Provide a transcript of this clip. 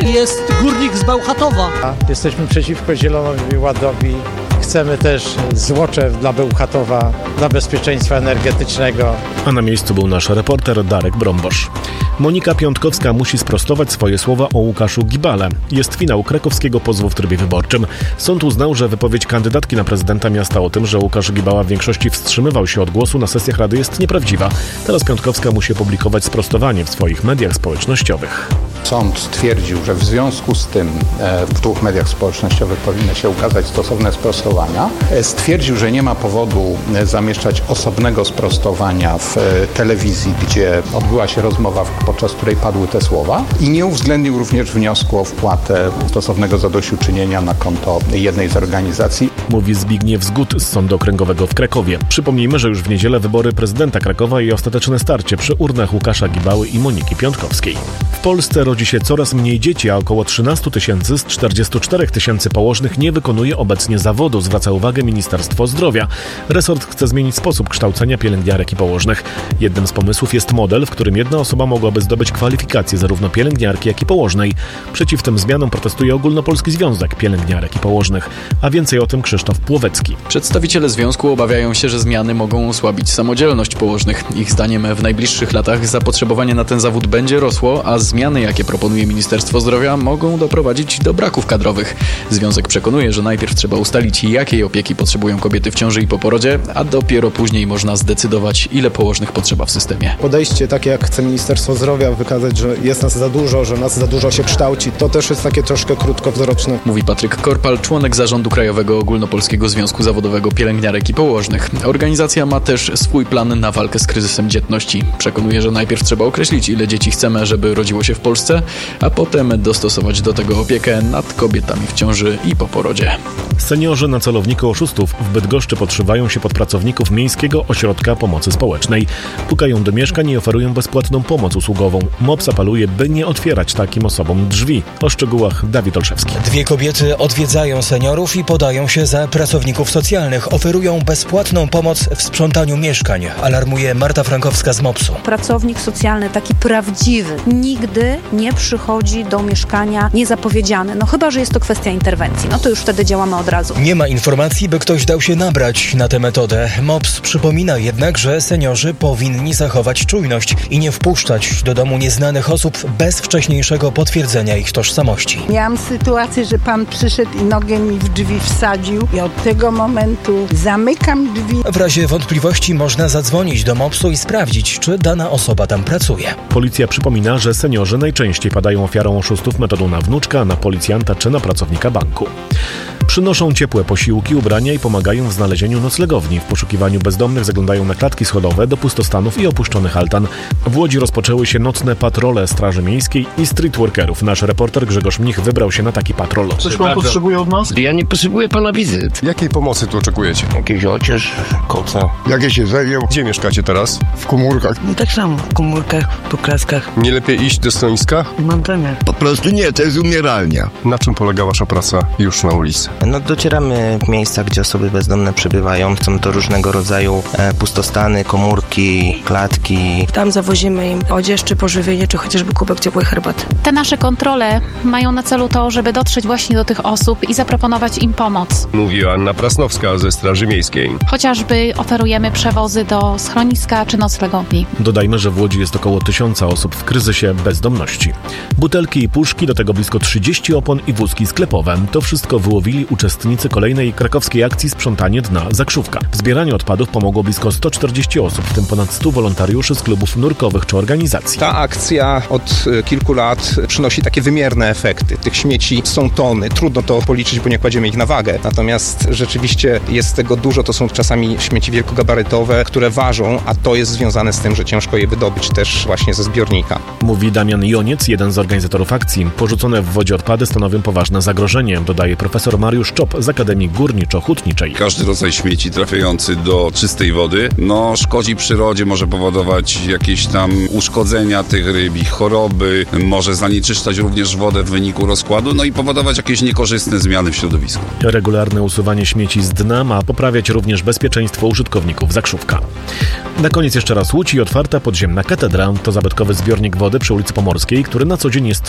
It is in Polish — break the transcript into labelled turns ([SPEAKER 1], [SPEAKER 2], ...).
[SPEAKER 1] jest górnik z Bełchatowa.
[SPEAKER 2] Jesteśmy przeciwko Zielonowi Ładowi. Chcemy też Złoczew dla Bełchatowa, dla bezpieczeństwa energetycznego.
[SPEAKER 3] A na miejscu był nasz reporter Darek Brombosz. Monika Piątkowska musi sprostować swoje słowa o Łukaszu Gibale. Jest finał krakowskiego pozwu w trybie wyborczym. Sąd uznał, że wypowiedź kandydatki na prezydenta miasta o tym, że Łukasz Gibała w większości wstrzymywał się od głosu na sesjach Rady, jest nieprawdziwa. Teraz Piątkowska musi opublikować sprostowanie w swoich mediach społecznościowych.
[SPEAKER 4] Sąd stwierdził, że w związku z tym w 2 mediach społecznościowych powinny się ukazać stosowne sprostowania. Stwierdził, że nie ma powodu zamieszczać osobnego sprostowania w telewizji, gdzie odbyła się rozmowa, podczas której padły te słowa, i nie uwzględnił również wniosku o wpłatę stosownego zadośćuczynienia na konto jednej z organizacji.
[SPEAKER 3] Mówi Zbigniew Zgut z Sądu Okręgowego w Krakowie. Przypomnijmy, że już w niedzielę wybory prezydenta Krakowa i ostateczne starcie przy urnach Łukasza Gibały i Moniki Piątkowskiej. W Polsce rodzi się coraz mniej dzieci, a około 13 000 z 44 000 położnych nie wykonuje obecnie zawodu, zwraca uwagę Ministerstwo Zdrowia. Resort chce zmienić sposób kształcenia pielęgniarek i położnych. Jednym z pomysłów jest model, w którym jedna osoba mogłaby zdobyć kwalifikacje zarówno pielęgniarki, jak i położnej. Przeciw tym zmianom protestuje Ogólnopolski Związek Pielęgniarek i Położnych. A więcej o tym Krzysztof Płowecki.
[SPEAKER 5] Przedstawiciele związku obawiają się, że zmiany mogą osłabić samodzielność położnych. Ich zdaniem w najbliższych latach zapotrzebowanie na ten zawód będzie rosło, a zmiany, jakie proponuje Ministerstwo Zdrowia, mogą doprowadzić do braków kadrowych. Związek przekonuje, że najpierw trzeba ustalić, jakiej opieki potrzebują kobiety w ciąży i po porodzie, a dopiero później można zdecydować, ile położnych potrzeba w systemie.
[SPEAKER 6] Podejście takie, jak chce Ministerstwo Zdrowia wykazać, że jest nas za dużo, że nas za dużo się kształci, to też jest takie troszkę krótkowzroczne.
[SPEAKER 5] Mówi Patryk Korpal, członek zarządu Krajowego Ogólnopolskiego Związku Zawodowego Pielęgniarek i Położnych. Organizacja ma też swój plan na walkę z kryzysem dzietności. Przekonuje, że najpierw trzeba określić, ile dzieci chcemy, żeby rodziło się w Polsce, a potem dostosować do tego opiekę nad kobietami w ciąży i po porodzie.
[SPEAKER 3] Seniorzy na celowniku oszustów w Bydgoszczy podszywają się pod pracowników Miejskiego Ośrodka Pomocy Społecznej. Pukają do mieszkań i oferują bezpłatną pomoc usługową. MOPS apeluje, by nie otwierać takim osobom drzwi. O szczegółach Dawid Olszewski.
[SPEAKER 7] 2 kobiety odwiedzają seniorów i podają się za pracowników socjalnych. Oferują bezpłatną pomoc w sprzątaniu mieszkań, alarmuje Marta Frankowska z MOPS-u.
[SPEAKER 8] Pracownik socjalny, taki prawdziwy, nigdy nie przychodzi do mieszkania niezapowiedziany. No chyba, że jest to kwestia interwencji. No to już wtedy działamy od razu.
[SPEAKER 7] Nie ma informacji, by ktoś dał się nabrać na tę metodę. MOPS przypomina jednak, że seniorzy powinni zachować czujność i nie wpuszczać do domu nieznanych osób bez wcześniejszego potwierdzenia ich tożsamości.
[SPEAKER 9] Miałam sytuację, że pan przyszedł i nogę mi w drzwi wsadził i od tego momentu zamykam drzwi.
[SPEAKER 7] W razie wątpliwości można zadzwonić do MOPS-u i sprawdzić, czy dana osoba tam pracuje.
[SPEAKER 3] Policja przypomina, że seniorzy najczęściej padają ofiarą oszustów metodą na wnuczka, na policjanta czy na pracownika banku. Przynoszą ciepłe posiłki, ubrania i pomagają w znalezieniu noclegowni. W poszukiwaniu bezdomnych zaglądają na klatki schodowe do pustostanów i opuszczonych altan. W Łodzi rozpoczęły się nocne patrole Straży Miejskiej i streetworkerów. Nasz reporter Grzegorz Mnich wybrał się na taki patrol.
[SPEAKER 10] Coś pan potrzebuje od nas?
[SPEAKER 11] Ja nie potrzebuję pana wizyt.
[SPEAKER 10] Jakiej pomocy tu oczekujecie?
[SPEAKER 11] Jakiś ocież, koca.
[SPEAKER 10] Jakieś jedzenie? Gdzie mieszkacie teraz? W komórkach.
[SPEAKER 12] No tak samo, w komórkach, po klaskach.
[SPEAKER 10] Nie lepiej iść do schroniska?
[SPEAKER 12] Mam zamiar.
[SPEAKER 11] Po prostu nie, to jest umieralnia.
[SPEAKER 10] Na czym polega wasza praca już na ulicy?
[SPEAKER 13] No docieramy w miejsca, gdzie osoby bezdomne przebywają. Są to różnego rodzaju pustostany, komórki, klatki.
[SPEAKER 14] Tam zawozimy im odzież, czy pożywienie, czy chociażby kubek ciepłej herbaty.
[SPEAKER 15] Te nasze kontrole mają na celu to, żeby dotrzeć właśnie do tych osób i zaproponować im pomoc.
[SPEAKER 10] Mówi Anna Prasnowska ze Straży Miejskiej.
[SPEAKER 15] Chociażby oferujemy przewozy do schroniska czy noclegowni.
[SPEAKER 3] Dodajmy, że w Łodzi jest około 1000 osób w kryzysie bezdomności. Butelki i puszki, do tego blisko 30 opon i wózki sklepowe. To wszystko wyłowili uczestnicy kolejnej krakowskiej akcji Sprzątanie Dna Zakrzówka. W zbieraniu odpadów pomogło blisko 140 osób, w tym ponad 100 wolontariuszy z klubów nurkowych czy organizacji.
[SPEAKER 16] Ta akcja od kilku lat przynosi takie wymierne efekty. Tych śmieci są tony. Trudno to policzyć, bo nie kładziemy ich na wagę. Natomiast rzeczywiście jest tego dużo. To są czasami śmieci wielkogabarytowe, które ważą, a to jest związane z tym, że ciężko je wydobyć też właśnie ze zbiornika.
[SPEAKER 3] Mówi Damian Joniec, jeden z organizatorów akcji. Porzucone w wodzie odpady stanowią poważne zagrożenie, dodaje profesor Mariusz Czop z Akademii Górniczo-Hutniczej.
[SPEAKER 17] Każdy rodzaj śmieci trafiający do czystej wody, szkodzi przyrodzie, może powodować jakieś tam uszkodzenia tych ryb, ich choroby, może zanieczyszczać również wodę w wyniku rozkładu, i powodować jakieś niekorzystne zmiany w środowisku.
[SPEAKER 3] Regularne usuwanie śmieci z dna ma poprawiać również bezpieczeństwo użytkowników Zakrzówka. Na koniec jeszcze raz Łódź i otwarta podziemna katedra. To zabytkowy zbiornik wody przy ulicy Pomorskiej, który na co dzień jest